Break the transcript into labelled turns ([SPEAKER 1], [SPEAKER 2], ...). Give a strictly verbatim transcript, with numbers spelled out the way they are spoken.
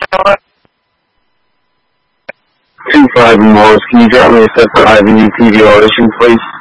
[SPEAKER 1] Two five Morris, can you drop me a separate Avenue T V audition, please?